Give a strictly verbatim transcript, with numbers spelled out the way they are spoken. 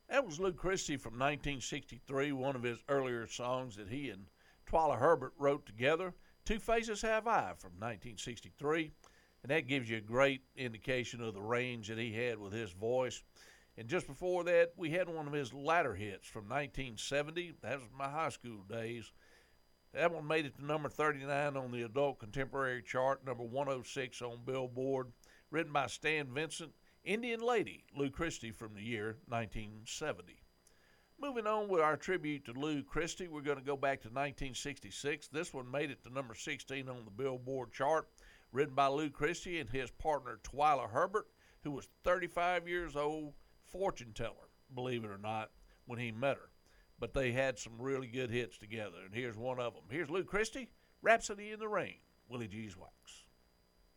That was Lou Christie from nineteen sixty-three, one of his earlier songs that he and Twyla Herbert wrote together. Two Faces Have I from nineteen sixty-three, and that gives you a great indication of the range that he had with his voice. And just before that, we had one of his latter hits from nineteen seventy. That was my high school days. That one made it to number thirty-nine on the adult contemporary chart, number one oh six on Billboard, written by Stan Vincent. Indian Lady, Lou Christie from the year nineteen seventy. Moving on with our tribute to Lou Christie, we're going to go back to nineteen sixty-six. This one made it to number sixteen on the Billboard chart, written by Lou Christie and his partner Twyla Herbert, who was thirty-five years old, fortune teller, believe it or not, when he met her. But they had some really good hits together, and here's one of them. Here's Lou Christie, Rhapsody in the Rain, Willie G's Wax.